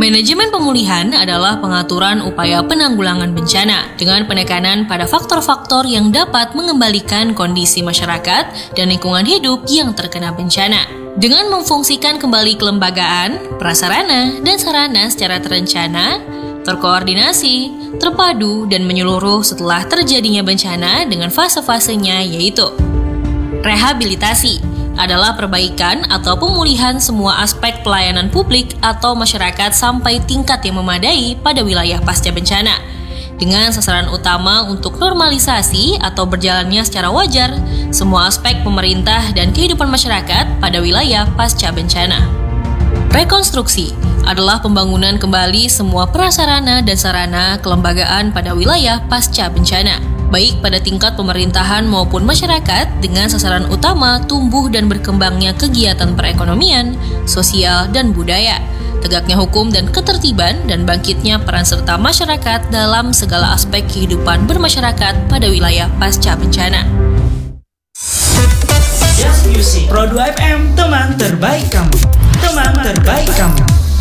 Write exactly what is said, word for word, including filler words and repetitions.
Manajemen pemulihan adalah pengaturan upaya penanggulangan bencana dengan penekanan pada faktor-faktor yang dapat mengembalikan kondisi masyarakat dan lingkungan hidup yang terkena bencana. Dengan memfungsikan kembali kelembagaan, prasarana, dan sarana secara terencana, terkoordinasi, terpadu, dan menyeluruh setelah terjadinya bencana dengan fase-fasenya, yaitu rehabilitasi adalah perbaikan atau pemulihan semua aspek pelayanan publik atau masyarakat sampai tingkat yang memadai pada wilayah pasca bencana, dengan sasaran utama untuk normalisasi atau berjalannya secara wajar semua aspek pemerintah dan kehidupan masyarakat pada wilayah pasca bencana. Rekonstruksi adalah pembangunan kembali semua prasarana dan sarana kelembagaan pada wilayah pasca bencana, baik pada tingkat pemerintahan maupun masyarakat, dengan sasaran utama tumbuh dan berkembangnya kegiatan perekonomian, sosial, dan budaya, tegaknya hukum dan ketertiban, dan bangkitnya peran serta masyarakat dalam segala aspek kehidupan bermasyarakat pada wilayah pasca bencana. Just Music Pro dua F M, teman terbaik kamu. Teman terbaik kamu.